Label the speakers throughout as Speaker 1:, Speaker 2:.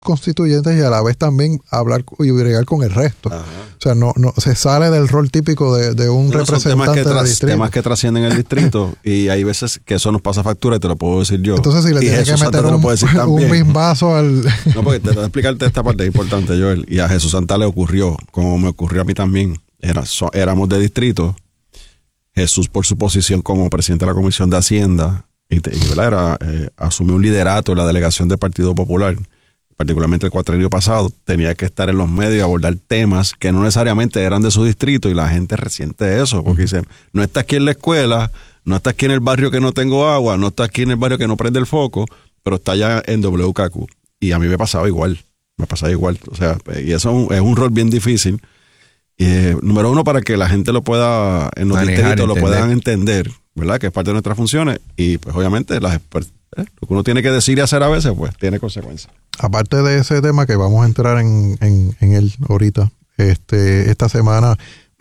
Speaker 1: constituyentes y a la vez también hablar y bregar con el resto.
Speaker 2: Ajá.
Speaker 1: O sea, no se sale del rol típico de un representante del distrito.
Speaker 2: Temas que trascienden el distrito y hay veces que eso nos pasa factura y te lo puedo decir yo.
Speaker 1: Entonces, si le tienes que meter un bimbazo al...
Speaker 2: No, porque te voy a explicarte esta parte importante, Joel. Y a Jesús Santa le ocurrió, como me ocurrió a mí también. Éramos de distrito. Jesús, por su posición como presidente de la Comisión de Hacienda, asumió un liderato en la delegación del Partido Popular, particularmente el cuatrienio pasado, tenía que estar en los medios y abordar temas que no necesariamente eran de su distrito, y la gente resiente eso, porque dice, no está aquí en la escuela, no está aquí en el barrio que no tengo agua, no está aquí en el barrio que no prende el foco, pero está allá en WKQ. Y a mí me pasaba igual. O sea, y eso es un rol bien difícil. Número uno, para que la gente lo pueda, en los distritos lo puedan entender, ¿verdad? Que es parte de nuestras funciones, y pues obviamente lo que uno tiene que decir y hacer a veces, pues tiene consecuencias.
Speaker 1: Aparte de ese tema que vamos a entrar en él ahorita, esta semana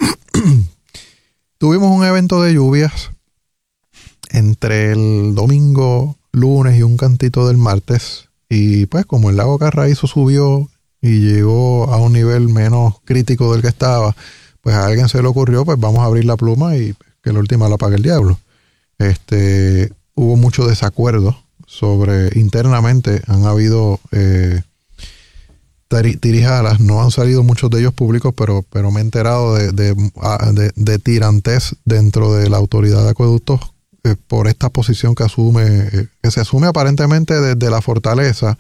Speaker 1: tuvimos un evento de lluvias entre el domingo, lunes y un cantito del martes, y pues como el lago Carraízo subió y llegó a un nivel menos crítico del que estaba, pues a alguien se le ocurrió, pues vamos a abrir la pluma y que la última la pague el diablo. Hubo mucho desacuerdo internamente han habido tirijadas, no han salido muchos de ellos públicos, pero me he enterado de tirantes dentro de la autoridad de acueductos por esta posición que se asume aparentemente desde la fortaleza,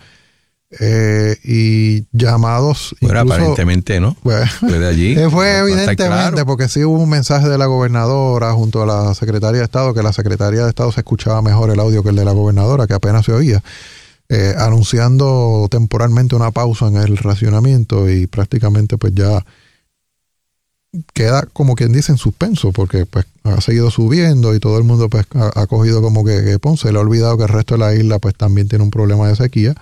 Speaker 1: y llamados
Speaker 3: bueno, incluso, aparentemente, ¿no?
Speaker 1: Pues,
Speaker 3: de allí
Speaker 1: fue evidentemente, claro. Porque sí hubo un mensaje de la gobernadora junto a la secretaria de Estado, que la secretaria de Estado se escuchaba mejor el audio que el de la gobernadora, que apenas se oía, anunciando temporalmente una pausa en el racionamiento, y prácticamente pues ya queda, como quien dice, en suspenso, porque pues ha seguido subiendo y todo el mundo pues ha cogido como que Ponce le ha olvidado que el resto de la isla pues también tiene un problema de sequía.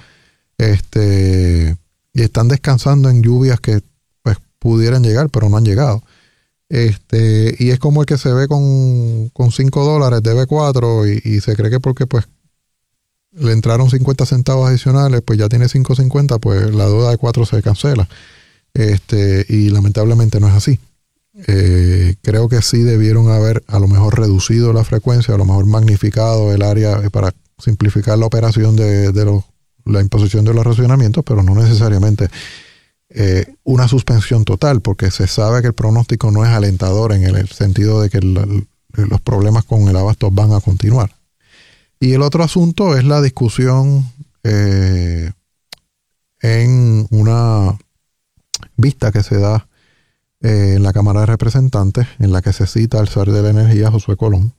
Speaker 1: Y están descansando en lluvias que pues pudieran llegar, pero no han llegado. Y es como el que se ve con $5, debe 4, y se cree que porque pues le entraron 50 centavos adicionales, pues ya tiene 5.50, pues la deuda de 4 se cancela. Y lamentablemente no es así. Creo que sí debieron haber a lo mejor reducido la frecuencia, a lo mejor magnificado el área para simplificar la operación de la imposición de los racionamientos, pero no necesariamente una suspensión total, porque se sabe que el pronóstico no es alentador en el sentido de que los problemas con el abasto van a continuar. Y el otro asunto es la discusión en una vista que se da en la Cámara de Representantes, en la que se cita al zar de la energía, Josué Colón,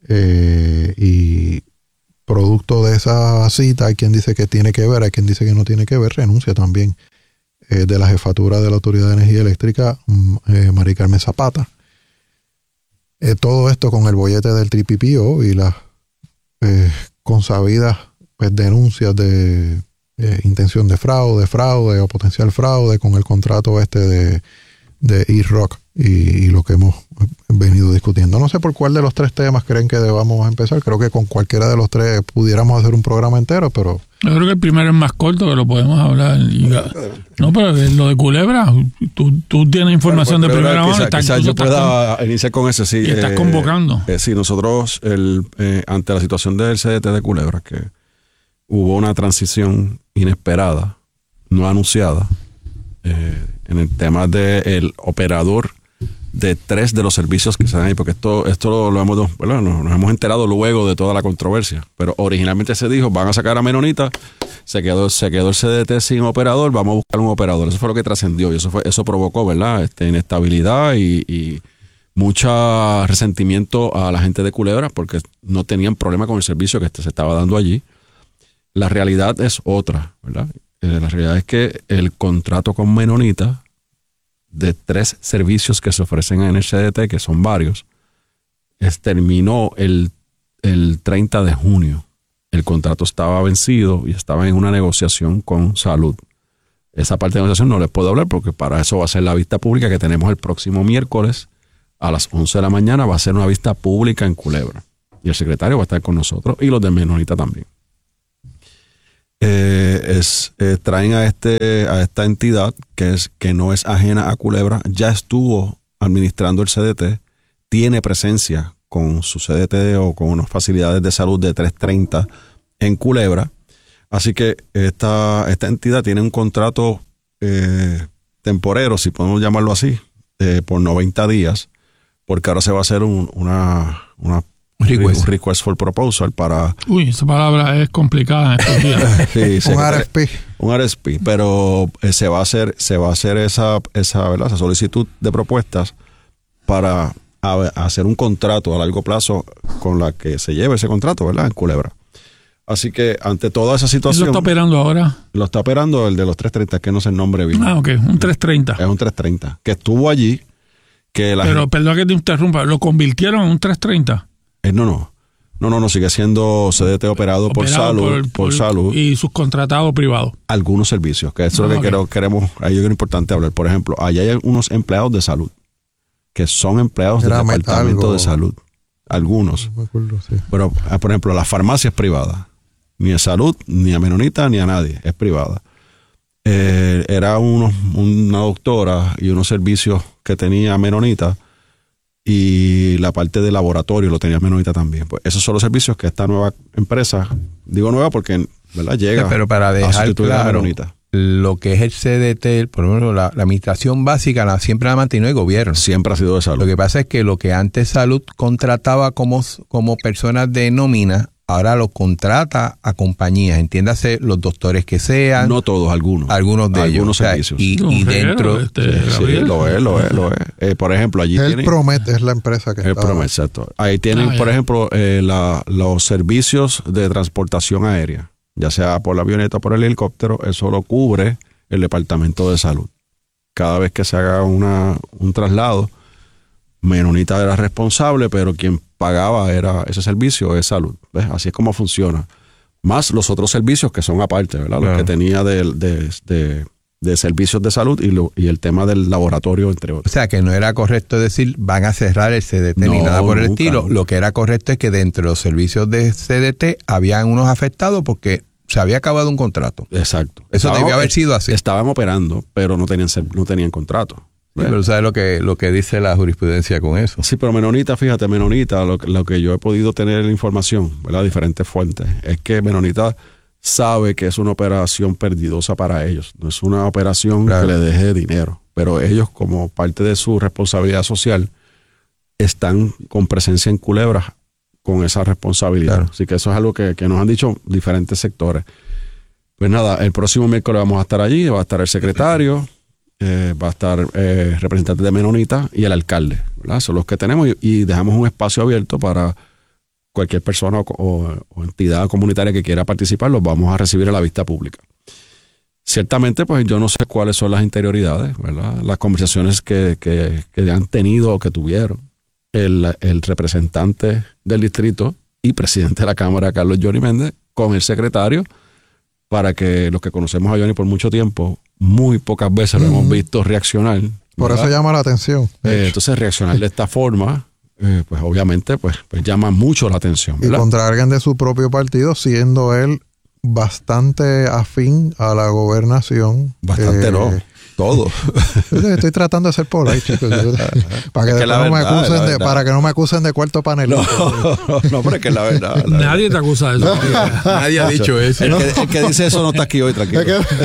Speaker 1: y producto de esa cita hay quien dice que tiene que ver, hay quien dice que no tiene que ver, renuncia también de la jefatura de la Autoridad de Energía Eléctrica, María Carmen Zapata. Todo esto con el bollete del TPPO y las consabidas pues, denuncias de intención de fraude o potencial fraude con el contrato de E-Rock y lo que hemos venido discutiendo. No sé por cuál de los tres temas creen que debamos empezar. Creo que con cualquiera de los tres pudiéramos hacer un programa entero, pero...
Speaker 4: Yo creo que el primero es más corto, que lo podemos hablar. No, pero lo de Culebra, tú tienes información de primera mano.
Speaker 2: Quizás yo pueda iniciar con eso, sí.
Speaker 4: Y estás convocando.
Speaker 2: Sí, nosotros, ante la situación del CDT de Culebra, que hubo una transición inesperada, no anunciada, en el tema del operador de 3 de los servicios que se dan ahí, porque esto lo hemos, bueno, nos hemos enterado luego de toda la controversia, pero originalmente se dijo, van a sacar a Menonita, se quedó el CDT sin operador, vamos a buscar un operador. Eso fue lo que trascendió, y eso provocó, ¿verdad? Inestabilidad y mucho resentimiento a la gente de Culebra, porque no tenían problema con el servicio que se estaba dando allí. La realidad es otra, ¿verdad? La realidad es que el contrato con Menonita, de 3 servicios que se ofrecen en el CDT, que son varios, terminó el 30 de junio. El contrato estaba vencido y estaba en una negociación con Salud. Esa parte de negociación no les puedo hablar porque para eso va a ser la vista pública que tenemos el próximo miércoles a las 11 de la mañana. Va a ser una vista pública en Culebra. Y el secretario va a estar con nosotros y los de Menonita también. traen a esta entidad que no es ajena a Culebra, ya estuvo administrando el CDT, tiene presencia con su CDT o con unas facilidades de salud de 330 en Culebra. Así que esta entidad tiene un contrato temporero, si podemos llamarlo así, por 90 días, porque ahora se va a hacer un request for proposal para...
Speaker 4: Uy, esa palabra es complicada en estos días.
Speaker 2: Sí,
Speaker 1: un RFP.
Speaker 2: Un RFP, pero se va a hacer esa solicitud de propuestas para hacer un contrato a largo plazo con la que se lleve ese contrato, ¿verdad? En Culebra. Así que ante toda esa situación...
Speaker 4: ¿Lo está operando ahora?
Speaker 2: Lo está operando el de los 330, que no sé el nombre bien.
Speaker 4: Ah, ok, un 330.
Speaker 2: Es un 330, que estuvo allí. Pero perdón que te interrumpa, ¿lo convirtieron en un 330? No, sigue siendo CDT operado por salud.
Speaker 4: Y subcontratado privado.
Speaker 2: Algunos servicios, que eso es lo que queremos, ahí es importante hablar. Por ejemplo, allá hay unos empleados de salud, que son empleados del departamento de salud. Algunos.
Speaker 1: No me acuerdo, sí.
Speaker 2: Pero, por ejemplo, la farmacia es privada. Ni a salud, ni a Menonita, ni a nadie. Es privada. Era una doctora y unos servicios que tenía Menonita, y la parte de laboratorio lo tenía Menonita también. Pues esos son los servicios que esta nueva empresa, digo nueva porque, ¿verdad?, llega
Speaker 3: pero para dejar claro lo que es el CDT, por ejemplo, la administración básica siempre la ha mantenido el gobierno.
Speaker 2: Siempre ha sido de salud.
Speaker 3: Lo que pasa es que lo que antes salud contrataba como personas de nómina, ahora lo contrata a compañías, entiéndase los doctores que sean.
Speaker 2: No todos, algunos de
Speaker 3: ellos.
Speaker 2: Servicios.
Speaker 3: Y dentro...
Speaker 2: Sí, lo es. Por ejemplo, allí tienen...
Speaker 1: El Promet es la empresa que
Speaker 2: está... El Promet, exacto. Ahí tienen, por ejemplo, los servicios de transportación aérea, ya sea por la avioneta o por el helicóptero, eso lo cubre el Departamento de Salud. Cada vez que se haga un traslado, Menonita era responsable, pero quien pagaba ese servicio es salud. ¿Ves? Así es como funciona. Más los otros servicios que son aparte, ¿verdad? Claro. Los que tenía de servicios de salud y el tema del laboratorio, entre otros.
Speaker 3: O sea, que no era correcto decir van a cerrar el CDT ni nada por el estilo. Lo que era correcto es que dentro de los servicios de CDT habían unos afectados porque se había acabado un contrato.
Speaker 2: Exacto.
Speaker 3: Eso debió haber sido así.
Speaker 2: Estaban operando, pero no tenían contrato.
Speaker 3: Sí, pero ¿sabes lo que dice la jurisprudencia con eso?
Speaker 2: Sí, pero Menonita, lo que yo he podido tener la información, ¿verdad? Diferentes fuentes, es que Menonita sabe que es una operación perdidosa para ellos. No es una operación que le deje dinero. Pero ellos, como parte de su responsabilidad social, están con presencia en Culebra con esa responsabilidad. Claro. Así que eso es algo que nos han dicho diferentes sectores. Pues nada, el próximo miércoles vamos a estar allí, va a estar el secretario, va a estar representante de Menonita y el alcalde, ¿verdad? Son los que tenemos y dejamos un espacio abierto para cualquier persona o entidad comunitaria que quiera participar, los vamos a recibir a la vista pública. Ciertamente, pues yo no sé cuáles son las interioridades, ¿verdad? Las conversaciones que han tenido o que tuvieron el representante del distrito y presidente de la Cámara, Carlos Johnny Méndez, con el secretario, para que los que conocemos a Johnny por mucho tiempo, muy pocas veces lo hemos visto reaccionar.
Speaker 1: Por eso llama la atención.
Speaker 2: Entonces, reaccionar de esta forma, pues obviamente pues llama mucho la atención, ¿verdad?
Speaker 1: Y contra alguien de su propio partido, siendo él bastante afín a la gobernación.
Speaker 2: Bastante todo.
Speaker 1: Estoy tratando de ser por ahí, chicos. Para que no me acusen de cuarto panelista.
Speaker 2: No, pero es que es la verdad.
Speaker 4: Nadie te acusa de eso.
Speaker 3: Nadie ha dicho eso.
Speaker 2: El que dice eso no está aquí hoy, tranquilo.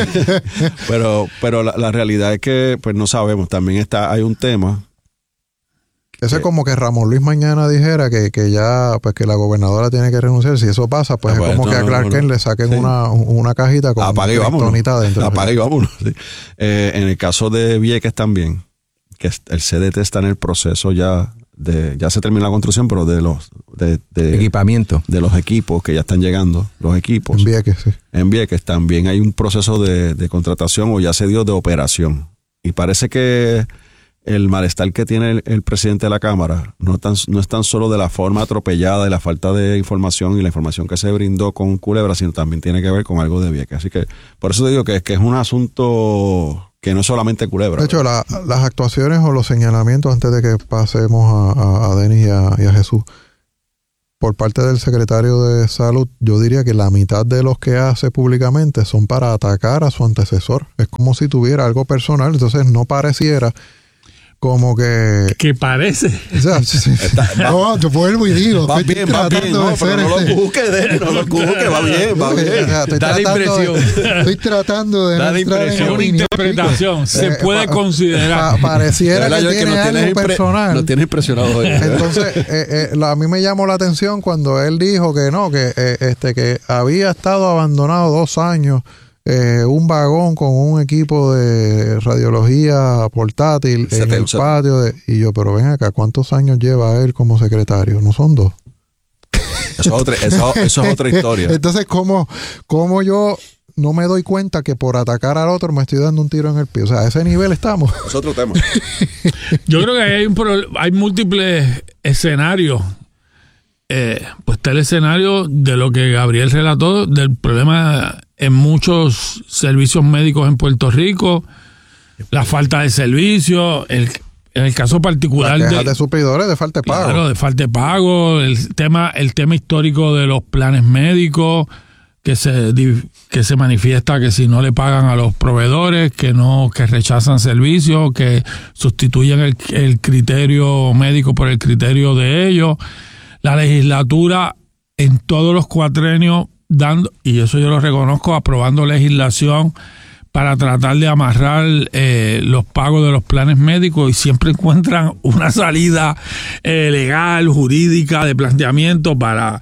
Speaker 2: Pero la realidad es que pues no sabemos. También hay un tema.
Speaker 1: Eso es como que Ramón Luis mañana dijera que ya, pues que la gobernadora tiene que renunciar. Si eso pasa, pues es como que a Clark Kent le saquen una cajita con tonita adentro.
Speaker 2: Apague y vámonos. Sí. En el caso de Vieques también, que el CDT está en el proceso ya se terminó la construcción, pero de
Speaker 3: equipamiento.
Speaker 2: De los equipos que ya están llegando, los equipos.
Speaker 1: En Vieques, sí.
Speaker 2: En Vieques también hay un proceso de contratación o ya se dio de operación. Y parece que el malestar que tiene el presidente de la Cámara no es tan solo de la forma atropellada y la falta de información y la información que se brindó con Culebra, sino también tiene que ver con algo de Vieques. Así que por eso te digo que es un asunto que no es solamente Culebra.
Speaker 1: De hecho, las actuaciones o los señalamientos, antes de que pasemos a Denis y a Jesús, por parte del secretario de Salud, yo diría que la mitad de los que hace públicamente son para atacar a su antecesor. Es como si tuviera algo personal, entonces no pareciera como que...
Speaker 4: ¿Qué parece?
Speaker 1: O sea, no, yo vuelvo y digo,
Speaker 2: va bien, no lo busque, va bien.
Speaker 1: O sea,
Speaker 3: da la impresión.
Speaker 1: Estoy tratando de...
Speaker 3: Da la impresión.
Speaker 4: Una interpretación, se puede considerar.
Speaker 1: Pareciera que tiene algo personal.
Speaker 2: Lo tienes impresionado hoy.
Speaker 1: Entonces, a mí me llamó la atención cuando él dijo que no, que había estado abandonado 2 años un vagón con un equipo de radiología portátil en el patio y yo, pero ven acá, ¿cuántos años lleva él como secretario? ¿No son 2?
Speaker 2: Eso es otra historia.
Speaker 1: Entonces, ¿cómo yo no me doy cuenta que por atacar al otro me estoy dando un tiro en el pie? O sea, a ese nivel estamos.
Speaker 2: Es otro tema.
Speaker 4: Yo creo que hay múltiples escenarios. Pues está el escenario de lo que Gabriel relató, del problema en muchos servicios médicos en Puerto Rico, la falta de servicio, en el caso particular
Speaker 1: de suplidores, de falta de pago.
Speaker 4: Claro, de falta de pago, el tema histórico de los planes médicos, que se manifiesta que si no le pagan a los proveedores, que rechazan servicios, que sustituyen el criterio médico por el criterio de ellos. La legislatura en todos los cuatrenios y eso yo lo reconozco, aprobando legislación para tratar de amarrar los pagos de los planes médicos, y siempre encuentran una salida legal, jurídica, de planteamiento para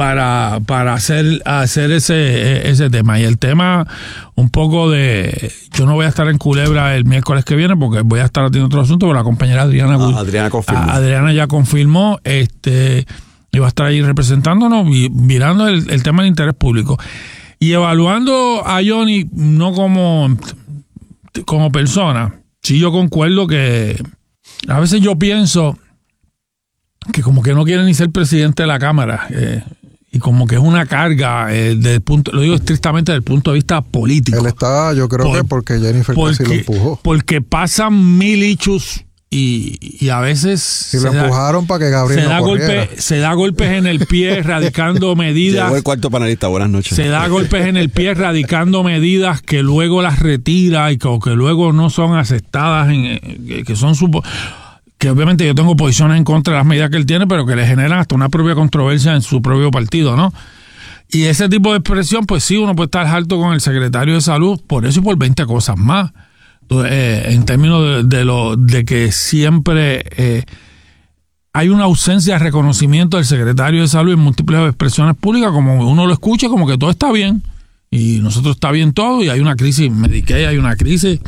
Speaker 4: hacer ese tema. Y el tema un poco yo no voy a estar en Culebra el miércoles que viene porque voy a estar haciendo otro asunto, pero la compañera Adriana
Speaker 2: confirmó.
Speaker 4: Adriana ya confirmó, y va a estar ahí representándonos y mirando el tema del interés público y evaluando a Johnny no como persona. Sí, yo concuerdo que a veces yo pienso que como que no quiere ni ser presidente de la Cámara, y como que es una carga lo digo estrictamente desde el punto de vista político.
Speaker 1: Él está, yo creo que porque Jennifer casi lo empujó.
Speaker 4: Porque pasan 1000 hechos y a veces
Speaker 1: si lo empujaron para que Gabriel
Speaker 4: se da golpes en el pie radicando medidas.
Speaker 2: Llegó el cuarto panelista, buenas noches.
Speaker 4: Se da golpes en el pie radicando medidas que luego las retira y que luego no son aceptadas, que obviamente yo tengo posiciones en contra de las medidas que él tiene, pero que le generan hasta una propia controversia en su propio partido, ¿no? Y ese tipo de expresión, pues sí, uno puede estar harto con el secretario de Salud por eso y por 20 cosas más. En términos de que siempre hay una ausencia de reconocimiento del secretario de Salud en múltiples expresiones públicas, como uno lo escucha, como que todo está bien y nosotros está bien todo, y hay una crisis Medicaid, hay una crisis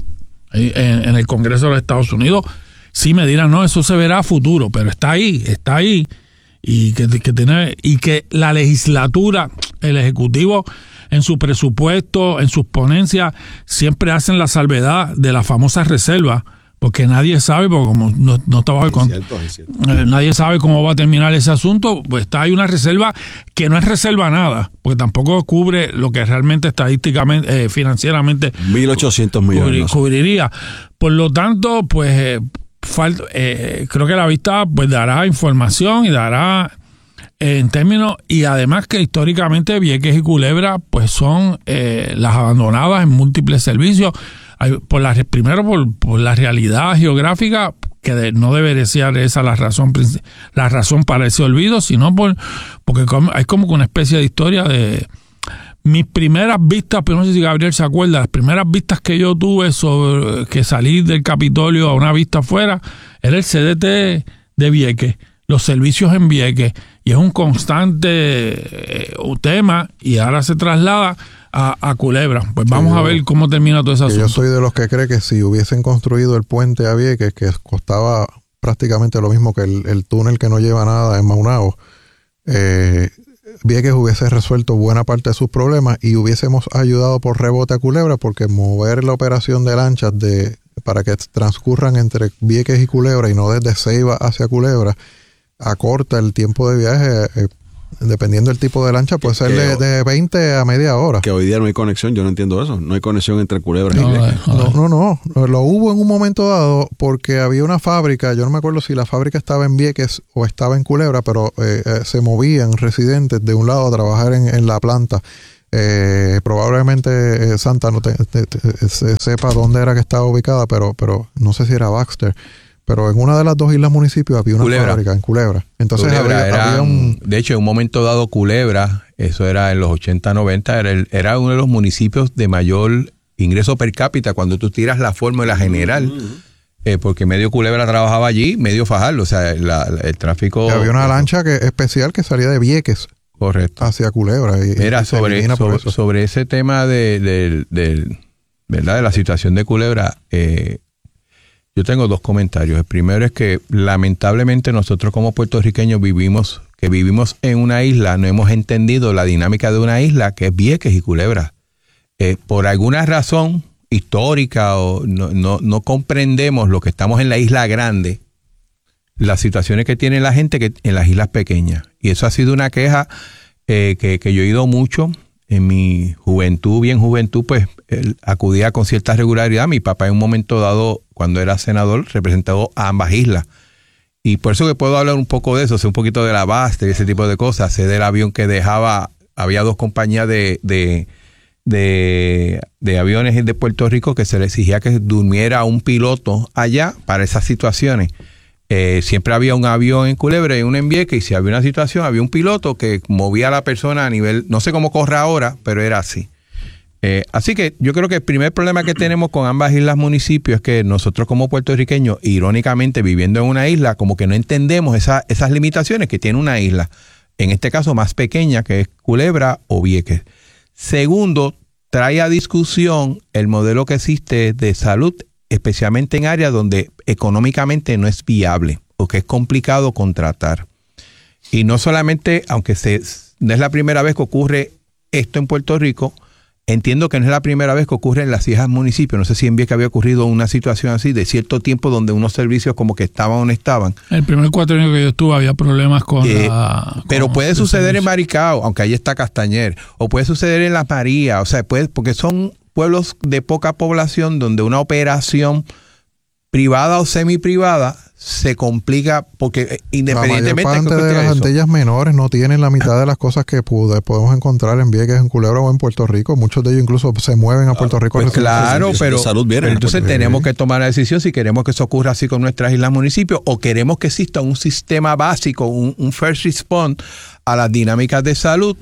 Speaker 4: en el Congreso de los Estados Unidos. Sí me dirán, no, eso se verá a futuro, pero está ahí, y que la legislatura, el Ejecutivo, en su presupuesto, en sus ponencias, siempre hacen la salvedad de la famosa reserva, porque nadie sabe, porque como no está bajo el control, nadie sabe cómo va a terminar ese asunto. Pues está ahí una reserva que no es reserva nada, porque tampoco cubre lo que realmente estadísticamente, financieramente
Speaker 2: 1.800 millones
Speaker 4: cubriría. Por lo tanto, pues creo que la vista pues dará información y dará en términos, y además que históricamente Vieques y Culebra pues son las abandonadas en múltiples servicios, primero por la realidad geográfica, que no debería ser esa la razón para ese olvido, sino porque hay como una especie de historia de mis primeras vistas, pero no sé si Gabriel se acuerda, las primeras vistas que yo tuve sobre que salí del Capitolio a una vista afuera, era el CDT de Vieques, los servicios en Vieques, y es un constante tema, y ahora se traslada a Culebra. Pues vamos a ver cómo termina todo ese asunto.
Speaker 1: Yo soy de los que cree que si hubiesen construido el puente a Vieques, que costaba prácticamente lo mismo que el túnel que no lleva nada en Maunabo, Vieques hubiese resuelto buena parte de sus problemas y hubiésemos ayudado por rebote a Culebra, porque mover la operación de lanchas para que transcurran entre Vieques y Culebra y no desde Ceiba hacia Culebra acorta el tiempo de viaje dependiendo del tipo de lancha, puede ser de 20 a media hora.
Speaker 2: Que hoy día no hay conexión, yo no entiendo eso. No hay conexión entre Culebra y Vieques.
Speaker 1: No. Lo hubo en un momento dado porque había una fábrica, yo no me acuerdo si la fábrica estaba en Vieques o estaba en Culebra, pero se movían residentes de un lado a trabajar en la planta. Probablemente Santa no sepa dónde era que estaba ubicada, pero no sé si era Baxter. Pero en una de las dos islas municipios había una fábrica en Culebra. Entonces había un...
Speaker 3: De hecho, en un momento dado, Culebra, eso era en los 80, 90, era uno de los municipios de mayor ingreso per cápita cuando tú tiras la fórmula general. Porque medio Culebra trabajaba allí, medio Fajardo. O sea, el tráfico...
Speaker 1: Había una lancha especial que salía de Vieques.
Speaker 3: Correcto.
Speaker 1: Hacia Culebra.
Speaker 3: Mira, sobre ese tema de la situación de Culebra... yo tengo dos comentarios. El primero es que lamentablemente nosotros como puertorriqueños vivimos en una isla, no hemos entendido la dinámica de una isla que es Vieques y Culebra. Por alguna razón histórica o no comprendemos lo que estamos en la isla grande, las situaciones que tiene la gente que en las islas pequeñas. Y eso ha sido una queja que yo he oído mucho. En mi juventud, pues acudía con cierta regularidad. Mi papá en un momento dado, cuando era senador, representó a ambas islas. Y por eso que puedo hablar un poco de eso, sé un poquito de la base y ese tipo de cosas. Sé del avión que dejaba, había dos compañías de aviones de Puerto Rico que se le exigía que durmiera un piloto allá para esas situaciones. Siempre había un avión en Culebra y uno en Vieques, y si había una situación, había un piloto que movía a la persona a nivel, no sé cómo corre ahora, pero era así. Así que yo creo que el primer problema que tenemos con ambas islas municipios es que nosotros como puertorriqueños, irónicamente viviendo en una isla, como que no entendemos esas limitaciones que tiene una isla, en este caso más pequeña, que es Culebra o Vieques. Segundo, trae a discusión el modelo que existe de salud, especialmente en áreas donde económicamente no es viable o que es complicado contratar. Y no solamente, aunque no es la primera vez que ocurre esto en Puerto Rico, entiendo que no es la primera vez que ocurre en las islas municipios. No sé si en Vieques había ocurrido una situación así de cierto tiempo donde unos servicios como que estaban o no estaban.
Speaker 4: El primer 4 años que yo estuve había problemas
Speaker 3: pero puede suceder en Maricao, aunque ahí está Castañer, o puede suceder en Las Marías, o sea, porque son pueblos de poca población donde una operación privada o semiprivada se complica porque independientemente
Speaker 1: la mayor parte de las Antillas menores no tienen la mitad de las cosas que podemos encontrar en Vieques, en Culebra o en Puerto Rico. Muchos de ellos incluso se mueven a Puerto Rico.
Speaker 3: Pues claro, pero entonces tenemos que tomar la decisión si queremos que eso ocurra así con nuestras islas municipios o queremos que exista un sistema básico, un first response a las dinámicas de salud.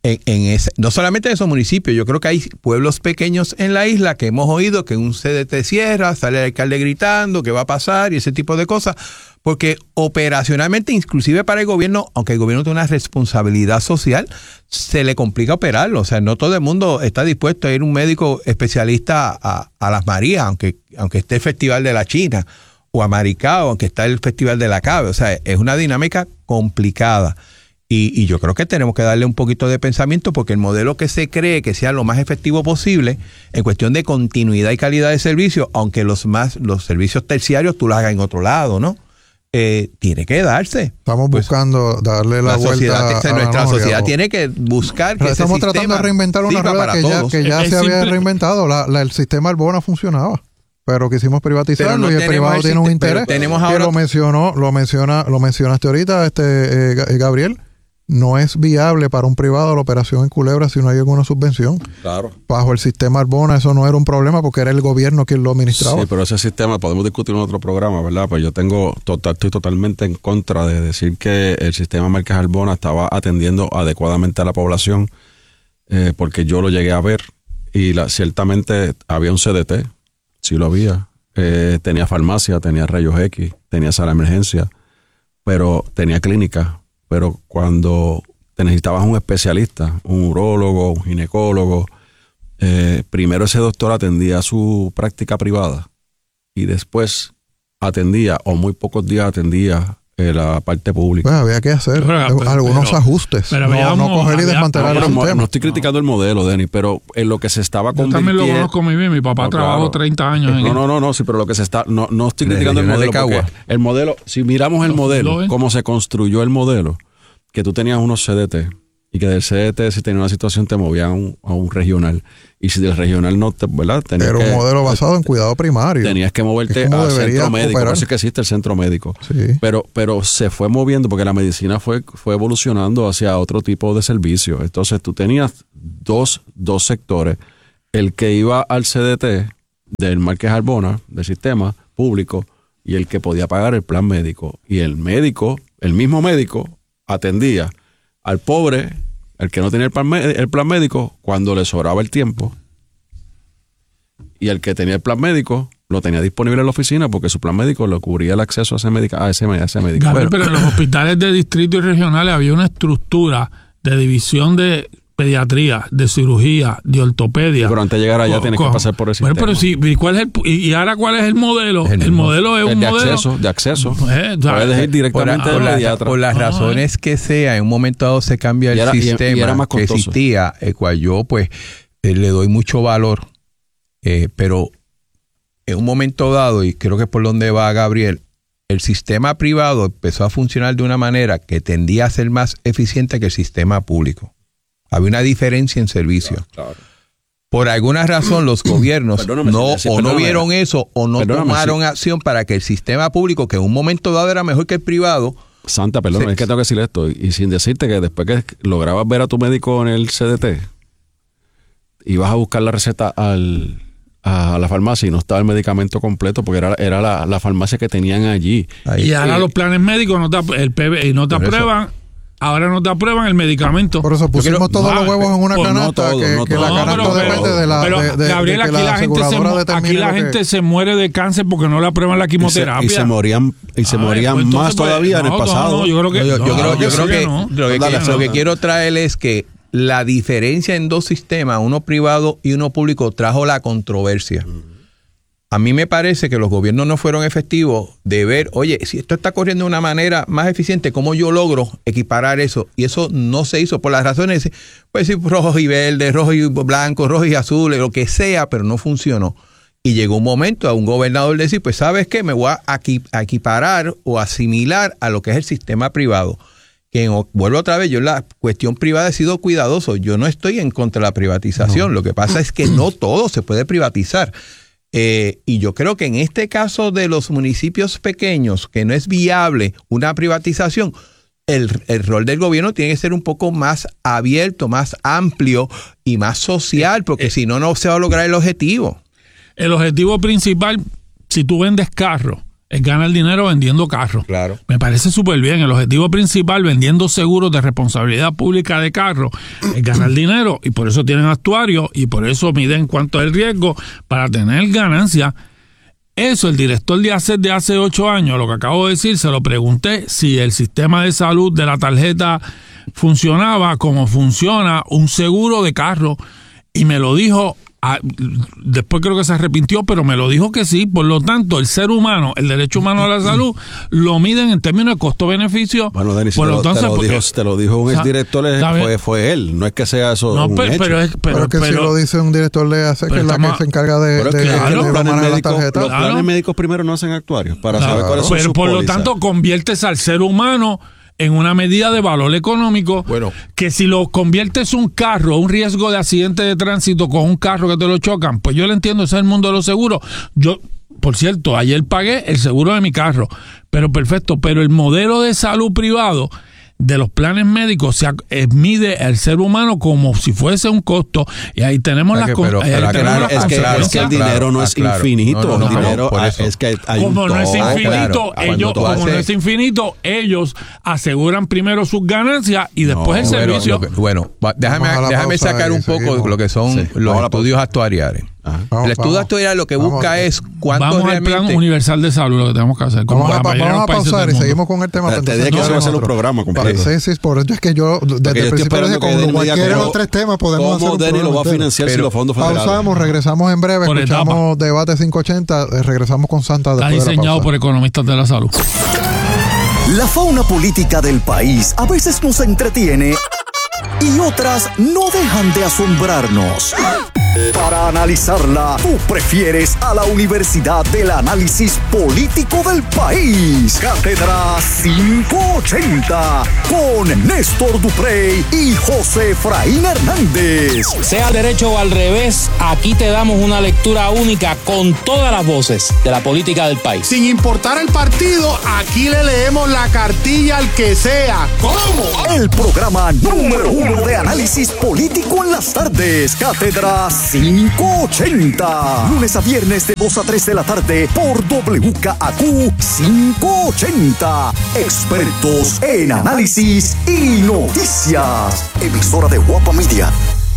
Speaker 3: No solamente en esos municipios, yo creo que hay pueblos pequeños en la isla que hemos oído que un CDT cierra, sale el alcalde gritando qué va a pasar y ese tipo de cosas, porque operacionalmente, inclusive para el gobierno, aunque el gobierno tiene una responsabilidad social, se le complica operarlo. O sea, no todo el mundo está dispuesto a ir un médico especialista a Las Marías, aunque esté el Festival de la China, o a Maricao, aunque está el Festival de la Cave. O sea, es una dinámica complicada. Y yo creo que tenemos que darle un poquito de pensamiento porque el modelo que se cree que sea lo más efectivo posible en cuestión de continuidad y calidad de servicio, aunque los servicios terciarios tú los hagas en otro lado, ¿no? Tiene que darse.
Speaker 1: Estamos buscando darle la vuelta a
Speaker 3: nuestra sociedad tiene que buscar que
Speaker 1: estamos tratando de reinventar una rueda que ya se había reinventado. El sistema Arbona funcionaba, pero quisimos privatizarlo y el privado tiene un interés.
Speaker 3: Tenemos ahora,
Speaker 1: lo mencionaste ahorita, Gabriel. No es viable para un privado la operación en Culebra si no hay alguna subvención.
Speaker 2: Claro.
Speaker 1: Bajo el sistema Arbona eso no era un problema porque era el gobierno quien lo administraba.
Speaker 2: Sí, pero ese sistema podemos discutir en otro programa, ¿verdad? Pues yo estoy totalmente en contra de decir que el sistema Márquez Arbona estaba atendiendo adecuadamente a la población, porque yo lo llegué a ver y ciertamente había un CDT, sí lo había. Tenía farmacia, tenía rayos X, tenía sala de emergencia, pero tenía clínica. Pero cuando te necesitabas un especialista, un urólogo, un ginecólogo, primero ese doctor atendía su práctica privada y después atendía, o muy pocos días atendía la parte pública.
Speaker 1: Bueno, había que hacer algunos ajustes. Pero no coger y desmantelar el sistema.
Speaker 2: No estoy criticando el modelo, Denis, pero en lo que se estaba convirtiendo...
Speaker 4: Yo también lo conozco muy bien. Mi papá trabajó 30 años en
Speaker 2: No, sí, pero lo que se está... No estoy criticando el modelo, porque el modelo, si miramos el modelo, cómo se construyó el modelo, que tú tenías unos CDT y que del CDT, si tenía una situación, te movían a un regional. Y si del regional no te, ¿verdad?
Speaker 1: Pero un modelo basado en cuidado primario.
Speaker 2: Tenías que moverte al centro médico. Por eso es que existe el centro médico.
Speaker 1: Sí.
Speaker 2: Pero se fue moviendo porque la medicina fue evolucionando hacia otro tipo de servicio. Entonces tú tenías dos sectores. El que iba al CDT del Márquez Arbona, del sistema público, y el que podía pagar el plan médico. Y el mismo médico, atendía al pobre, el que no tenía el plan médico, cuando le sobraba el tiempo, y el que tenía el plan médico lo tenía disponible en la oficina porque su plan médico le cubría el acceso a ese médico.
Speaker 4: Gabriel, pero en los hospitales de distrito y regionales había una estructura de división de pediatría, de cirugía, de ortopedia.
Speaker 2: Pero antes de llegar allá tienes que pasar por el sistema.
Speaker 4: Pero sí, ¿y ahora cuál es el modelo? El modelo es un modelo
Speaker 2: de acceso. Puedes ir directamente al pediatra.
Speaker 3: Por las razones que sea, en un momento dado se cambia el sistema que existía, el cual yo pues le doy mucho valor, pero en un momento dado, y creo que es por donde va Gabriel, el sistema privado empezó a funcionar de una manera que tendía a ser más eficiente que el sistema público. Había una diferencia en servicio. Claro. Por alguna razón los gobiernos no vieron eso o no tomaron acción para que el sistema público, que en un momento dado era mejor que el privado.
Speaker 2: Santa, perdón, es que tengo que decir esto. Y sin decirte que después que lograbas ver a tu médico en el CDT, ibas a buscar la receta a la farmacia y no estaba el medicamento completo porque era la farmacia que tenían allí.
Speaker 4: Y ahora los planes médicos no te aprueban. Ahora no te aprueban el medicamento.
Speaker 1: Por eso pusimos todos los huevos en una canasta, que la canasta depende de la
Speaker 4: Gabriel, aquí la gente se muere de cáncer porque no le aprueban la quimioterapia.
Speaker 2: Y se morían más todavía en el pasado.
Speaker 3: Yo creo que lo que quiero traer es que la diferencia en dos sistemas, uno privado y uno público, trajo la controversia. A mí me parece que los gobiernos no fueron efectivos de ver, oye, si esto está corriendo de una manera más eficiente, ¿cómo yo logro equiparar eso? Y eso no se hizo por las razones, pues sí, rojo y verde, rojo y blanco, rojo y azul, lo que sea, pero no funcionó. Y llegó un momento a un gobernador decir, pues ¿sabes qué? Me voy a equiparar o asimilar a lo que es el sistema privado. Que vuelvo otra vez, yo en la cuestión privada he sido cuidadoso. Yo no estoy en contra de la privatización. Lo que pasa es que no todo se puede privatizar. Y yo creo que en este caso de los municipios pequeños, que no es viable una privatización, el rol del gobierno tiene que ser un poco más abierto, más amplio y más social, porque si no, no se va a lograr el objetivo.
Speaker 4: El objetivo principal, si tú vendes carros, es ganar dinero vendiendo carros.
Speaker 3: Claro.
Speaker 4: Me parece súper bien. El objetivo principal, vendiendo seguros de responsabilidad pública de carros, es ganar dinero, y por eso tienen actuarios y por eso miden cuánto es el riesgo para tener ganancia. Eso, el director de ACET de hace 8 años, lo que acabo de decir, se lo pregunté si el sistema de salud de la tarjeta funcionaba como funciona un seguro de carro, y me lo dijo. Después creo que se arrepintió, pero me lo dijo que sí. Por lo tanto, el ser humano, el derecho humano a la salud, lo miden en términos de costo-beneficio.
Speaker 2: Bueno, Denis, te lo dijo un exdirector, fue él. No es que sea eso un hecho.
Speaker 1: Pero es que si lo dice un director de ACET, que es la que se encarga de
Speaker 2: manejar la tarjeta. Los planes médicos primero no hacen actuarios para saber cuáles son sus
Speaker 4: por
Speaker 2: pólizas.
Speaker 4: Lo tanto, conviertes al ser humano en una medida de valor económico, que si lo conviertes un carro, un riesgo de accidente de tránsito con un carro que te lo chocan, pues yo lo entiendo, ese es el mundo de los seguros. Yo, por cierto, ayer pagué el seguro de mi carro, pero perfecto, pero el modelo de salud privado de los planes médicos se mide el ser humano como si fuese un costo, y ahí tenemos las
Speaker 2: consecuencias. Es que el dinero no es infinito. El dinero es que hay
Speaker 4: como no es infinito, ellos aseguran primero sus ganancias y después el servicio.
Speaker 3: Déjame sacar un poco lo que son los estudios actuariales. El estudio actuarial lo que busca es cuánto
Speaker 4: vamos
Speaker 3: realmente...
Speaker 4: al plan universal de salud, lo que tenemos que hacer.
Speaker 1: Vamos a pausar y seguimos con el tema.
Speaker 2: Te dije que se va a hacer un programa completo.
Speaker 1: Sí, por eso es que yo desde el principio dije, como cualquiera de los 3 temas podemos hacer un programa.
Speaker 2: ¿Cómo lo va a financiar si los fondos federales?
Speaker 1: Pausamos, regresamos en breve, escuchamos Debate 580, regresamos con Santa después de la pausa.
Speaker 4: Está diseñado por economistas de la salud.
Speaker 5: La fauna política del país a veces nos entretiene y otras no dejan de asombrarnos. Para analizarla, tú prefieres a la Universidad del Análisis Político del País. Cátedra 580 con Néstor Duprey y José Efraín Hernández.
Speaker 6: Sea al derecho o al revés, aquí te damos una lectura única con todas las voces de la política del país.
Speaker 7: Sin importar el partido, aquí le leemos la cartilla al que sea. ¿Cómo?
Speaker 5: El programa número 1 de análisis político en las tardes. Cátedra 580. Lunes a viernes de 2 a 3 de la tarde por WKAQ 580. Expertos en análisis y noticias. Emisora de Guapa Media.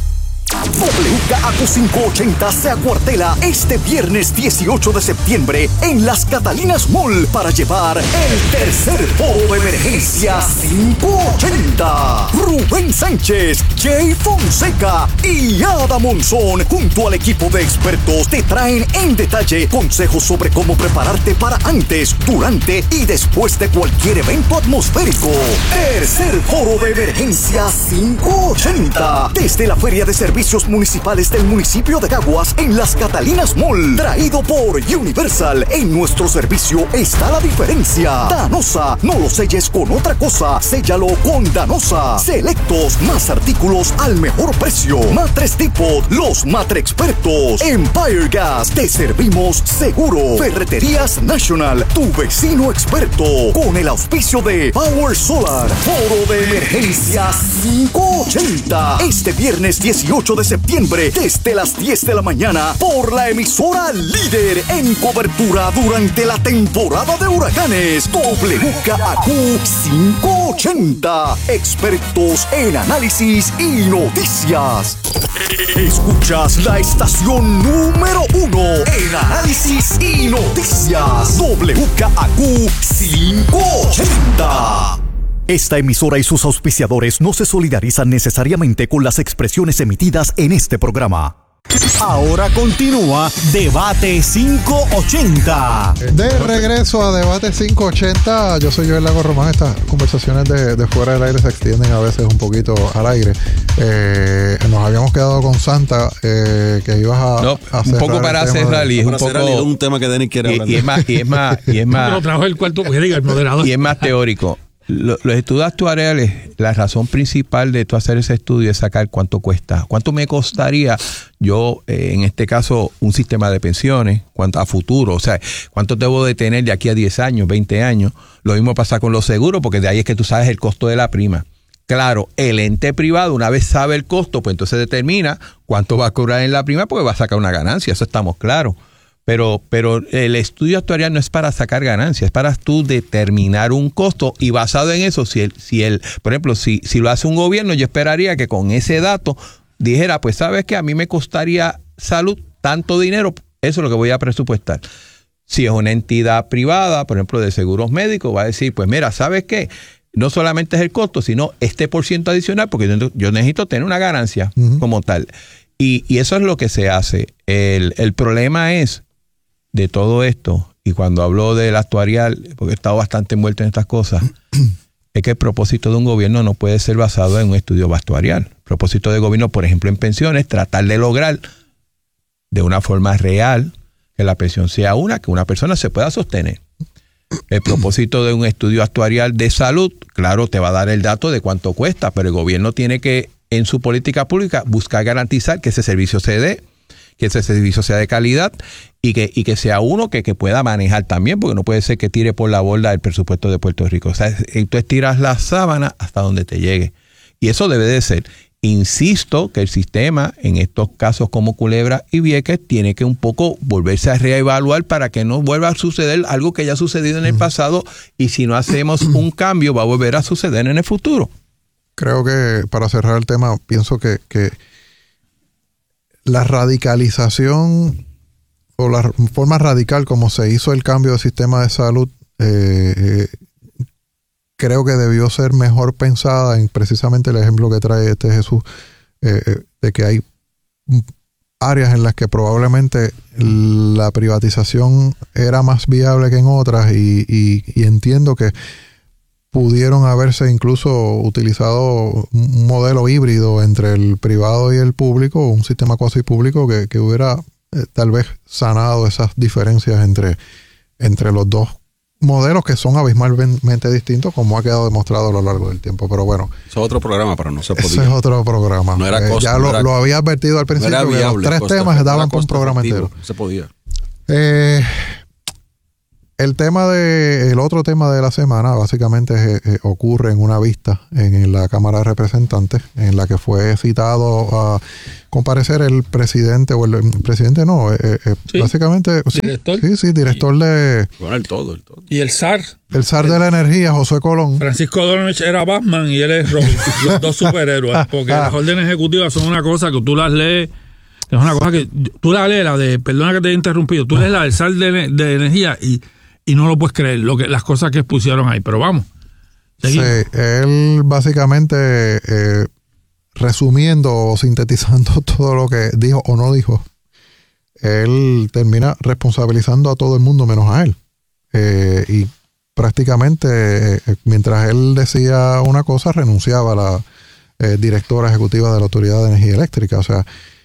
Speaker 5: WKAQ 580 se acuartela este viernes 18 de septiembre en Las Catalinas Mall para llevar el tercer foro de emergencia 580. Rubén Sánchez, Jay Fonseca y Ada Monzón junto al equipo de expertos te traen en detalle consejos sobre cómo prepararte para antes, durante y después de cualquier evento atmosférico. Tercer foro de emergencia 580 desde la Feria de Servicios Municipales del municipio de Caguas en Las Catalinas Mall, traído por Universal. En nuestro servicio está la diferencia. Danosa, no lo selles con otra cosa, séllalo con Danosa. Selectos, más artículos al mejor precio. Matres Depot, los matre expertos. Empire Gas, te servimos seguro. Ferreterías National, tu vecino experto. Con el auspicio de Power Solar. Foro de emergencia 580 este viernes 18 de septiembre desde las 10 de la mañana por la emisora líder en cobertura durante la temporada de huracanes. WKAQ 580. Expertos en análisis y noticias. Escuchas la estación número 1 en análisis y noticias. WKAQ 580. Esta emisora y sus auspiciadores no se solidarizan necesariamente con las expresiones emitidas en este programa. Ahora continúa Debate 580.
Speaker 1: De regreso a Debate 580, yo soy Joel Lago Román. Estas conversaciones de fuera del aire se extienden a veces un poquito al aire. Nos habíamos quedado con Santa, que ibas a
Speaker 3: un poco para cerrar y es un poco
Speaker 2: un tema que Denis quiere hablar.
Speaker 3: Y es más
Speaker 4: lo trajo el cuarto, que diga el moderador.
Speaker 3: Y es más teórico. Los estudios actuariales, la razón principal de tú hacer ese estudio es sacar cuánto cuesta. ¿Cuánto me costaría yo, en este caso, un sistema de pensiones? ¿Cuánto a futuro? O sea, ¿cuánto debo de tener de aquí a 10 años, 20 años? Lo mismo pasa con los seguros, porque de ahí es que tú sabes el costo de la prima. Claro, el ente privado, una vez sabe el costo, pues entonces determina cuánto va a cobrar en la prima, porque va a sacar una ganancia, eso estamos claros. Pero el estudio actuarial no es para sacar ganancias, es para tú determinar un costo y basado en eso, por ejemplo, si lo hace un gobierno, yo esperaría que con ese dato dijera, pues sabes que a mí me costaría salud tanto dinero, eso es lo que voy a presupuestar. Si es una entidad privada, por ejemplo, de seguros médicos, va a decir, pues mira, ¿sabes qué? No solamente es el costo, sino este % adicional, porque yo necesito tener una ganancia como tal. Y eso es lo que se hace. El problema es de todo esto, y cuando hablo del actuarial, porque he estado bastante envuelto en estas cosas, es que el propósito de un gobierno no puede ser basado en un estudio actuarial. El propósito de gobierno, por ejemplo, en pensiones, tratar de lograr de una forma real que la pensión sea que una persona se pueda sostener. El propósito de un estudio actuarial de salud, claro, te va a dar el dato de cuánto cuesta, pero el gobierno tiene que, en su política pública, buscar garantizar que ese servicio se dé, que ese servicio sea de calidad y que sea uno que pueda manejar también, porque no puede ser que tire por la borda el presupuesto de Puerto Rico. O sea, tú estiras la sábana hasta donde te llegue. Y eso debe de ser. Insisto que el sistema, en estos casos como Culebra y Vieques, tiene que un poco volverse a reevaluar para que no vuelva a suceder algo que ya ha sucedido en el pasado, y si no hacemos un cambio va a volver a suceder en el futuro.
Speaker 1: Creo que, para cerrar el tema, pienso que la radicalización o la forma radical como se hizo el cambio del sistema de salud, creo que debió ser mejor pensada en precisamente el ejemplo que trae Jesús, de que hay áreas en las que probablemente la privatización era más viable que en otras, y entiendo que pudieron haberse incluso utilizado un modelo híbrido entre el privado y el público, un sistema cuasi público que hubiera tal vez sanado esas diferencias entre los dos modelos que son abismalmente distintos, como ha quedado demostrado a lo largo del tiempo. Pero bueno,
Speaker 2: eso es otro programa, pero no se podía.
Speaker 1: Ese es otro programa.
Speaker 2: No era costo,
Speaker 1: ya lo había advertido al principio, que los tres temas daban para un programa entero.
Speaker 2: No se podía.
Speaker 1: El otro tema de la semana básicamente ocurre en una vista en la Cámara de Representantes, en la que fue citado a comparecer el presidente, o el presidente no,
Speaker 4: sí,
Speaker 1: básicamente
Speaker 4: director.
Speaker 1: Director de...
Speaker 2: Bueno, el todo.
Speaker 4: Y el SAR.
Speaker 1: El SAR de la Energía, José Colón.
Speaker 4: Francisco Donovich era Batman y él es Robin, los dos superhéroes, porque las órdenes ejecutivas son una cosa que tú las lees, es una cosa que tú la lees, perdona que te haya interrumpido, tú lees la del SAR de Energía y no lo puedes creer, las cosas que expusieron ahí, pero vamos. Seguimos.
Speaker 1: Sí, él básicamente, resumiendo o sintetizando todo lo que dijo o no dijo, él termina responsabilizando a todo el mundo menos a él. Y prácticamente, mientras él decía una cosa, renunciaba a la directora ejecutiva de la Autoridad de Energía Eléctrica. O sea,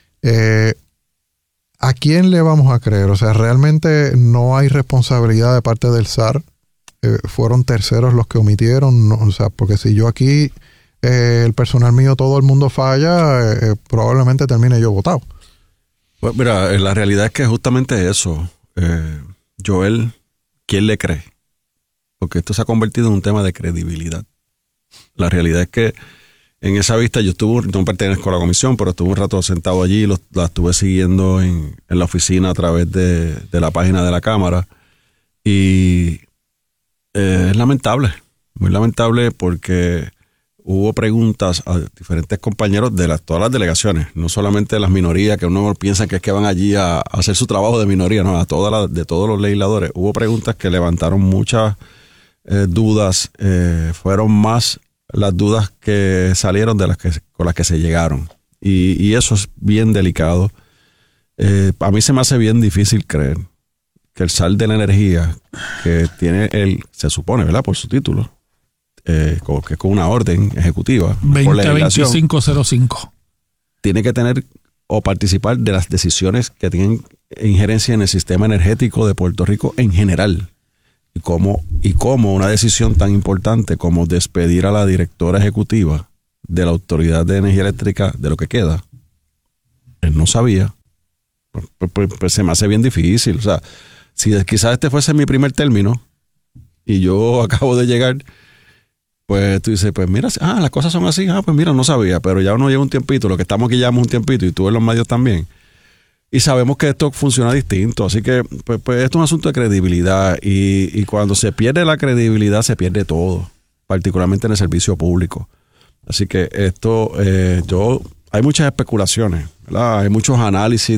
Speaker 1: ¿a quién le vamos a creer? O sea, realmente no hay responsabilidad de parte del SAR. Fueron terceros los que omitieron. O sea, porque si yo aquí, el personal mío, todo el mundo falla, probablemente termine yo votado.
Speaker 2: Pues mira, la realidad es que justamente eso, Joel, ¿quién le cree? Porque esto se ha convertido en un tema de credibilidad. La realidad es que en esa vista yo no pertenezco a la comisión, pero estuve un rato sentado allí, la estuve siguiendo en la oficina a través de la página de la Cámara, y es lamentable, muy lamentable, porque hubo preguntas a diferentes compañeros de todas las delegaciones, no solamente de las minorías, que uno piensa que es que van allí a hacer su trabajo de minoría, no, de todos los legisladores. Hubo preguntas que levantaron muchas dudas, fueron más las dudas que salieron con las que se llegaron. Y eso es bien delicado. A mí se me hace bien difícil creer que el SAR de la Energía, que tiene se supone, ¿verdad?, por su título, que es con una orden ejecutiva,
Speaker 4: 202505,
Speaker 2: tiene que tener o participar de las decisiones que tienen injerencia en el sistema energético de Puerto Rico en general. Y cómo una decisión tan importante como despedir a la directora ejecutiva de la Autoridad de Energía Eléctrica, de lo que queda, él no sabía, pues se me hace bien difícil. O sea, si quizás este fuese mi primer término y yo acabo de llegar, pues tú dices, pues mira, las cosas son así, pues mira, no sabía, pero ya uno lleva un tiempito, lo que estamos aquí llevamos un tiempito, y tú en los medios también. Y sabemos que esto funciona distinto, así que pues esto es un asunto de credibilidad, y cuando se pierde la credibilidad se pierde todo, particularmente en el servicio público. Así que esto, hay muchas especulaciones, ¿verdad? Hay muchos análisis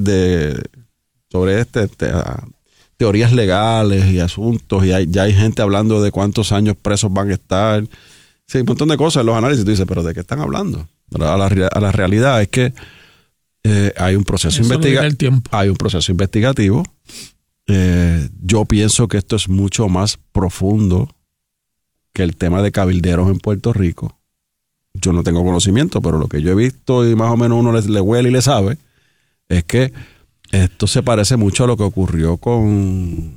Speaker 2: sobre teorías legales y asuntos, y ya hay gente hablando de cuántos años presos van a estar. Sí, un montón de cosas en los análisis. Tú dices, ¿pero de qué están hablando? A la realidad es que hay un proceso investigativo. Yo pienso que esto es mucho más profundo que el tema de cabilderos en Puerto Rico. Yo no tengo conocimiento, pero lo que yo he visto y más o menos uno le huele y le sabe, es que esto se parece mucho a lo que ocurrió con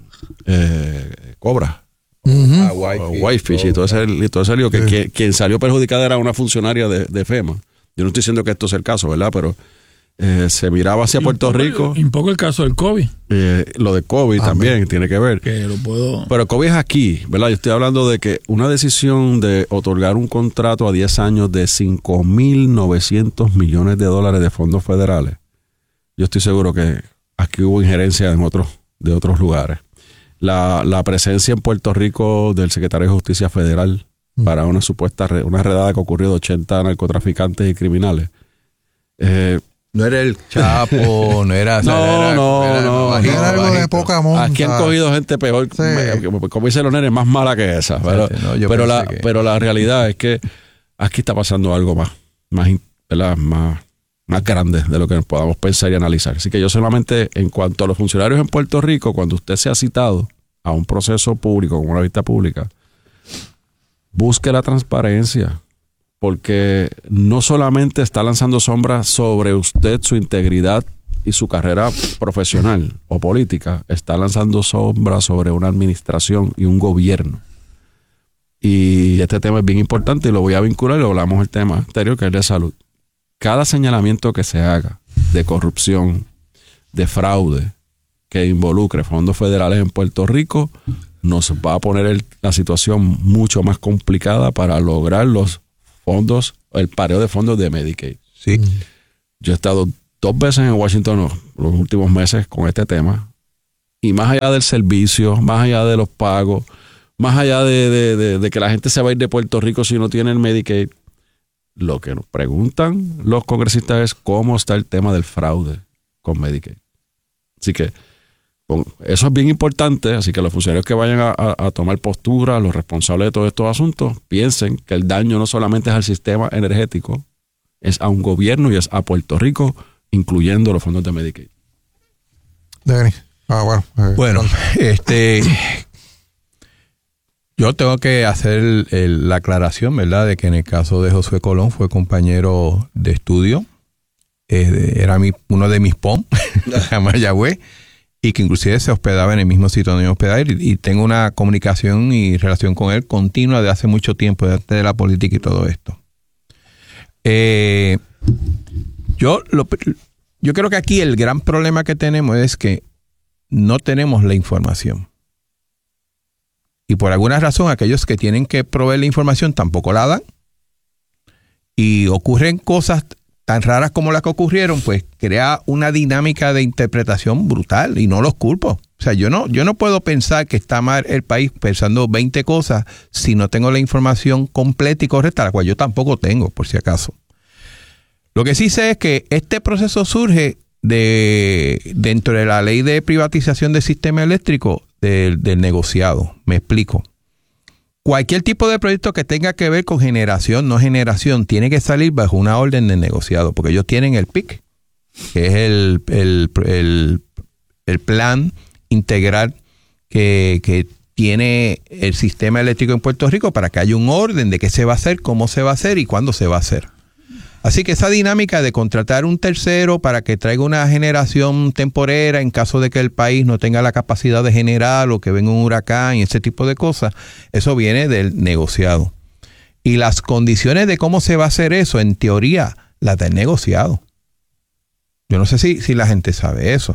Speaker 2: Cobra. Whitefish y todo ese lío, que quien salió perjudicada era una funcionaria de FEMA. Yo no estoy diciendo que esto sea el caso, ¿verdad? Pero se miraba hacia Puerto Rico.
Speaker 4: Un poco el caso del COVID.
Speaker 2: Lo de COVID también tiene que ver. Pero COVID es aquí, ¿verdad? Yo estoy hablando de que una decisión de otorgar un contrato a 10 años de $5,900 millones de fondos federales. Yo estoy seguro que aquí hubo injerencia de otros lugares. La presencia en Puerto Rico del secretario de Justicia Federal para una redada que ocurrió de 80 narcotraficantes y criminales.
Speaker 3: No era el Chapo, no era...
Speaker 2: No.
Speaker 1: Era algo de poca monta.
Speaker 2: Aquí han cogido gente peor, como dicen los nenes, más mala que esa. Pero la realidad es que aquí está pasando algo más grande de lo que podamos pensar y analizar. Así que yo solamente, en cuanto a los funcionarios en Puerto Rico, cuando usted sea citado a un proceso público, como una vista pública, busque la transparencia, porque no solamente está lanzando sombras sobre usted, su integridad y su carrera profesional o política, está lanzando sombras sobre una administración y un gobierno. Y este tema es bien importante y lo voy a vincular, y lo hablamos el tema anterior, que es de salud. Cada señalamiento que se haga de corrupción, de fraude, que involucre fondos federales en Puerto Rico, nos va a poner la situación mucho más complicada para lograr los fondos, el pareo de fondos de Medicaid.
Speaker 3: Sí.
Speaker 2: Yo he estado 2 veces en Washington los últimos meses con este tema, y más allá del servicio, más allá de los pagos, más allá de que la gente se va a ir de Puerto Rico si no tiene el Medicaid, lo que nos preguntan los congresistas es cómo está el tema del fraude con Medicaid. Así que eso es bien importante, así que los funcionarios que vayan a tomar postura, los responsables de todos estos asuntos, piensen que el daño no solamente es al sistema energético, es a un gobierno y es a Puerto Rico, incluyendo los fondos de Medicaid.
Speaker 1: Denis.
Speaker 3: Bueno, yo tengo que hacer la aclaración, ¿verdad?, de que en el caso de Josué Colón fue compañero de estudio, era uno de mis POM, en Mayagüez, y que inclusive se hospedaba en el mismo sitio donde yo hospedaba, y tengo una comunicación y relación con él continua de hace mucho tiempo, de antes de la política y todo esto. Yo creo que aquí el gran problema que tenemos es que no tenemos la información. Y por alguna razón aquellos que tienen que proveer la información tampoco la dan. Y ocurren cosas tan raras como las que ocurrieron, pues crea una dinámica de interpretación brutal, y no los culpo. O sea, yo no puedo pensar que está mal el país pensando 20 cosas si no tengo la información completa y correcta, la cual yo tampoco tengo, por si acaso. Lo que sí sé es que este proceso surge dentro de la ley de privatización del sistema eléctrico del negociado. Me explico. Cualquier tipo de proyecto que tenga que ver con generación, no generación, tiene que salir bajo una orden de negociado, porque ellos tienen el PIC, que es el plan integral que tiene el sistema eléctrico en Puerto Rico, para que haya un orden de qué se va a hacer, cómo se va a hacer y cuándo se va a hacer. Así que esa dinámica de contratar un tercero para que traiga una generación temporera en caso de que el país no tenga la capacidad de generar o que venga un huracán y ese tipo de cosas, eso viene del negociado. Y las condiciones de cómo se va a hacer eso, en teoría, las del negociado. Yo no sé si la gente sabe eso.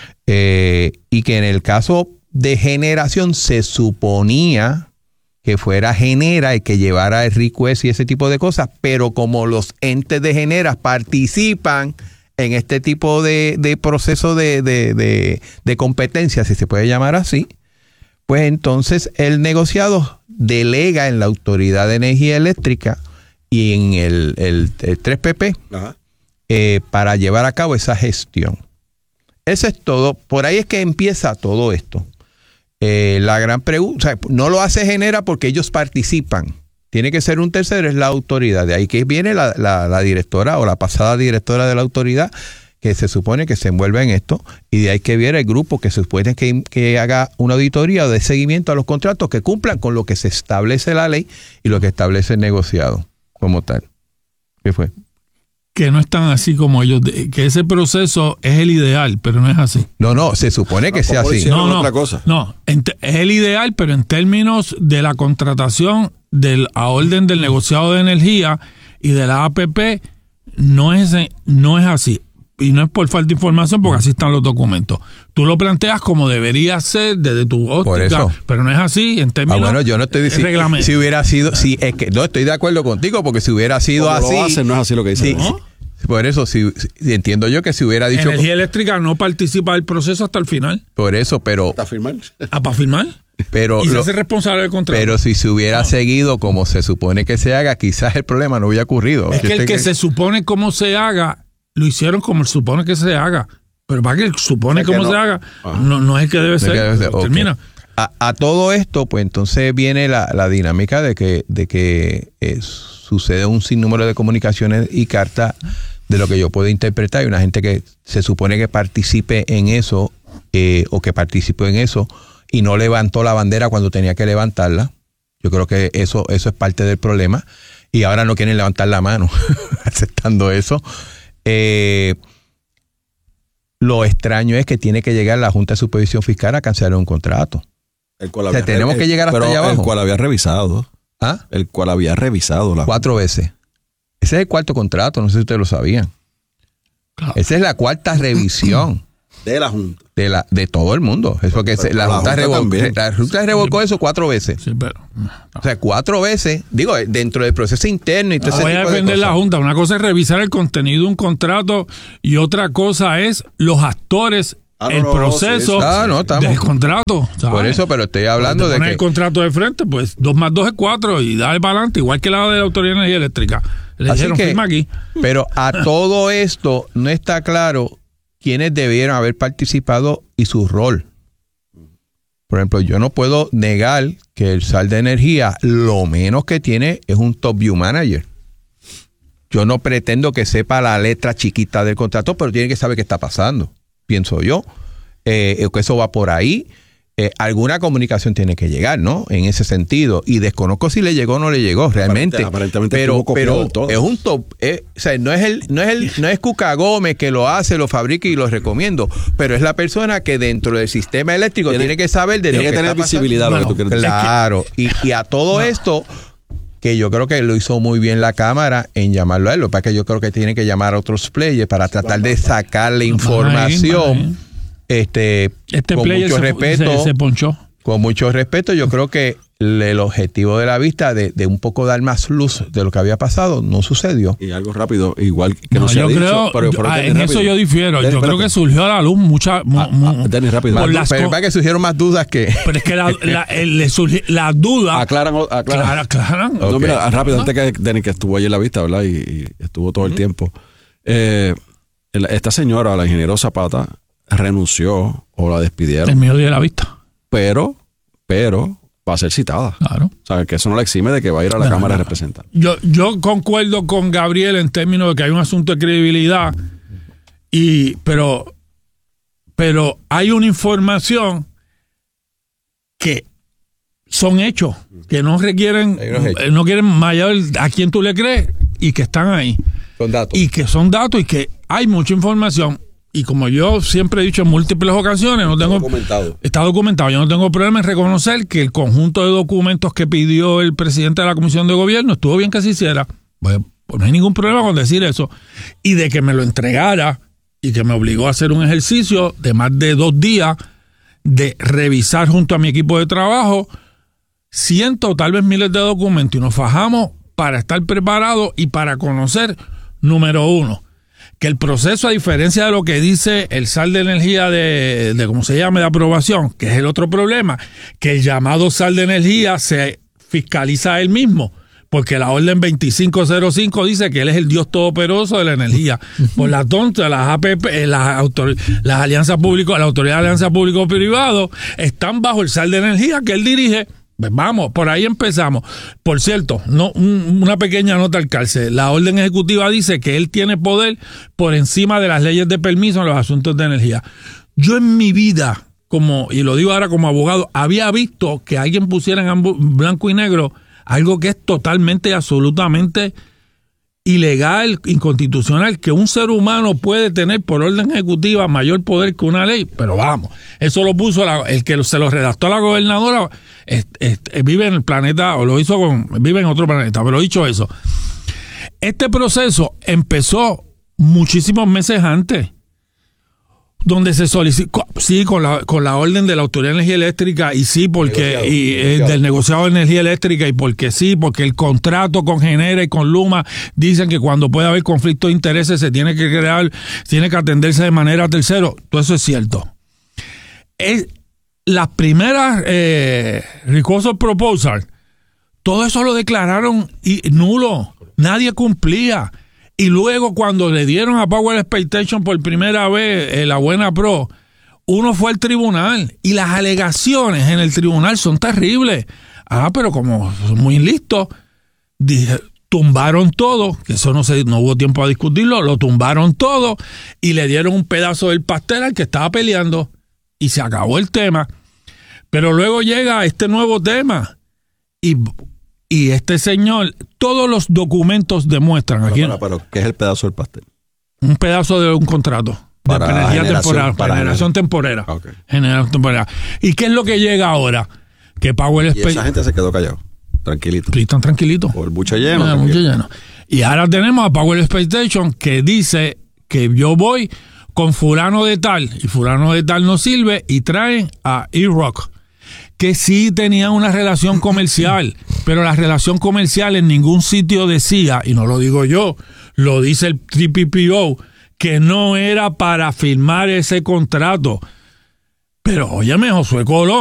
Speaker 3: Y que en el caso de generación se suponía que fuera Genera el que llevara el request y ese tipo de cosas, pero como los entes de Genera participan en este tipo de proceso de competencia, si se puede llamar así, pues entonces el negociado delega en la Autoridad de Energía Eléctrica y en el 3PP para llevar a cabo esa gestión. Eso es todo. Por ahí es que empieza todo esto. La gran pregunta, o sea, no lo hace Genera porque ellos participan. Tiene que ser un tercero, es la autoridad. De ahí que viene la directora o la pasada directora de la autoridad, que se supone que se envuelve en esto, y de ahí que viene el grupo que se supone que haga una auditoría de seguimiento a los contratos que cumplan con lo que se establece la ley y lo que establece el negociado como tal. ¿Qué fue?
Speaker 4: Que no están así como ellos, que ese proceso es el ideal, pero no es así.
Speaker 3: No, se supone que sea así.
Speaker 4: Es el ideal, pero en términos de la contratación a orden del negociado de energía y de la APP, no es así. Y no es por falta de información, porque así están los documentos. Tú lo planteas como debería ser desde tu óptica, pero no es así en términos.
Speaker 3: Bueno, yo no estoy diciendo si hubiera sido, es que no estoy de acuerdo contigo, porque si hubiera sido así,
Speaker 2: no es así lo que dice.
Speaker 3: Sí, ¿no? Por eso, si entiendo yo que si hubiera dicho
Speaker 4: Energía Eléctrica no participa del proceso hasta el final.
Speaker 3: Por eso, pero
Speaker 2: ¿para firmar?
Speaker 4: ¿Para firmar?
Speaker 3: Pero
Speaker 4: y se hace responsable del contrato.
Speaker 3: Pero si se hubiera seguido como se supone que se haga, quizás el problema no hubiera ocurrido.
Speaker 4: Es que el que se supone cómo se haga, lo hicieron como se supone que se haga. Pero para que supone cómo se haga, no es el que debe ser. Termina.
Speaker 3: A todo esto, pues entonces viene la dinámica de que sucede un sinnúmero de comunicaciones y cartas de lo que yo puedo interpretar. Hay una gente que se supone que participe en eso o que participó en eso y no levantó la bandera cuando tenía que levantarla. Yo creo que eso es parte del problema. Y ahora no quieren levantar la mano aceptando eso. Lo extraño es que tiene que llegar la Junta de Supervisión Fiscal a cancelar un contrato. Tenemos que llegar hasta allá abajo.
Speaker 2: El cual había revisado.
Speaker 3: ¿Ah?
Speaker 2: El cual había revisado. 4
Speaker 3: veces. Ese es el 4º contrato, no sé si ustedes lo sabían. Claro. Esa es la 4ª revisión.
Speaker 2: De la Junta.
Speaker 3: De todo el mundo. Es porque la Junta revocó eso 4 veces.
Speaker 4: Sí, pero...
Speaker 3: O sea, 4 veces, digo, dentro del proceso interno. Y todo
Speaker 4: voy a defender la Junta. Una cosa es revisar el contenido de un contrato y otra cosa es los actores, proceso del contrato. ¿sabes?
Speaker 3: Por eso, pero estoy hablando de que...
Speaker 4: el contrato de frente, pues 2 más 2 es 4 y dale para adelante, igual que la de la Autoridad de Energía Eléctrica. Le dijeron, firma aquí.
Speaker 3: Pero a todo esto no está claro quiénes debieron haber participado y su rol. Por ejemplo, yo no puedo negar que el SAL de Energía lo menos que tiene es un top view manager. Yo no pretendo que sepa la letra chiquita del contrato, pero tiene que saber qué está pasando, pienso yo. Que eso va por ahí. Alguna comunicación tiene que llegar, ¿no? En ese sentido. Y desconozco si le llegó o no le llegó realmente.
Speaker 2: Aparentemente
Speaker 3: pero es un top. O sea, no es Cuca Gómez que lo hace, lo fabrica y lo recomiendo. Pero es la persona que dentro del sistema eléctrico tiene que saber de lo que
Speaker 2: tener
Speaker 3: está
Speaker 2: visibilidad.
Speaker 3: pasando.
Speaker 2: Lo que tú quieres
Speaker 3: Claro. Y a todo esto, que yo creo que lo hizo muy bien la Cámara en llamarlo a él. Lo que pasa es que yo creo que tiene que llamar a otros players para tratar de sacarle información. Con mucho respeto,
Speaker 4: se ponchó.
Speaker 3: Con mucho respeto, yo creo que el objetivo de la vista de un poco dar más luz de lo que había pasado no sucedió.
Speaker 2: Y algo rápido, igual que no se
Speaker 4: yo
Speaker 2: ha
Speaker 4: creo,
Speaker 2: dicho, pero
Speaker 4: en eso yo difiero. Yo creo que surgió a la luz
Speaker 2: Denis, rápido.
Speaker 3: Pero para que surgieron más dudas que...
Speaker 4: Pero es que las dudas...
Speaker 2: Aclaran.
Speaker 4: Okay.
Speaker 2: No, mira, rápido, antes que Denis, que estuvo allí en la vista, ¿verdad? Y estuvo todo el tiempo. Esta señora, la ingeniera Zapata, renunció o la despidieron.
Speaker 4: El medio de la vista.
Speaker 2: Pero va a ser citada.
Speaker 4: Claro.
Speaker 2: O sea, que eso no la exime de que va a ir a la Cámara de Representantes.
Speaker 4: Yo concuerdo con Gabriel en términos de que hay un asunto de credibilidad, pero hay una información que son hechos, que no requieren, no quieren mayor a quien tú le crees y que están ahí.
Speaker 3: Son datos.
Speaker 4: Y que son datos y que hay mucha información. Y como yo siempre he dicho en múltiples ocasiones, está documentado. Yo no tengo problema en reconocer que el conjunto de documentos que pidió el presidente de la Comisión de Gobierno estuvo bien que se hiciera. Pues no hay ningún problema con decir eso. Y de que me lo entregara y que me obligó a hacer un ejercicio de más de 2 días de revisar junto a mi equipo de trabajo cientos, tal vez miles de documentos, y nos fajamos para estar preparados y para conocer, número 1, que el proceso, a diferencia de lo que dice el SAL de Energía de ¿cómo se llama?, de aprobación, que es el otro problema, que el llamado SAL de Energía se fiscaliza él mismo, porque la orden 2505 dice que él es el Dios todopoderoso de la energía. Por la tonta, las APP, las alianzas públicas, la Autoridad de Alianzas Público-Privado están bajo el SAL de Energía que él dirige. Pues vamos, por ahí empezamos. Por cierto, una pequeña nota al calce. La orden ejecutiva dice que él tiene poder por encima de las leyes de permiso en los asuntos de energía. Yo en mi vida, y lo digo ahora como abogado, había visto que alguien pusiera en blanco y negro algo que es totalmente y absolutamente ilegal, inconstitucional, que un ser humano puede tener por orden ejecutiva mayor poder que una ley. Pero vamos, eso lo puso el que se lo redactó a la gobernadora. Vive en el planeta, o lo hizo vive en otro planeta, pero dicho eso, este proceso empezó muchísimos meses antes, donde se solicitó, sí, con la orden de la Autoridad de Energía Eléctrica, y sí, porque del negociado de energía eléctrica, y porque el contrato con Genera y con Luma dicen que cuando puede haber conflicto de intereses se tiene que atenderse de manera tercero. Todo eso es cierto. Las primeras recursos proposal, todo eso lo declararon nulo, nadie cumplía. Y luego cuando le dieron a Power Expectation por primera vez la buena pro, uno fue al tribunal y las alegaciones en el tribunal son terribles. Pero como son muy listos, tumbaron todo, que eso no hubo tiempo a discutirlo, lo tumbaron todo y le dieron un pedazo del pastel al que estaba peleando y se acabó el tema. Pero luego llega este nuevo tema Y este señor, todos los documentos demuestran aquí
Speaker 2: pero ¿qué es el pedazo del pastel?
Speaker 4: un pedazo de un contrato
Speaker 2: para
Speaker 4: de energía temporal,
Speaker 2: para
Speaker 4: generación temporera.
Speaker 2: Okay.
Speaker 4: Generación temporera. ¿Y qué es lo que llega ahora? Que Power
Speaker 2: Space. Y esa gente se quedó callado, tranquilito.
Speaker 4: Sí, están tranquilitos.
Speaker 2: Por el buche lleno.
Speaker 4: Buche lleno. Y ahora tenemos a Power Space Station que dice que yo voy con fulano de tal y fulano de tal no sirve y traen a E-Rock, que sí tenía una relación comercial, pero la relación comercial en ningún sitio decía, y no lo digo yo, lo dice el TPPO, que no era para firmar ese contrato. Pero óyeme, Josué Colón,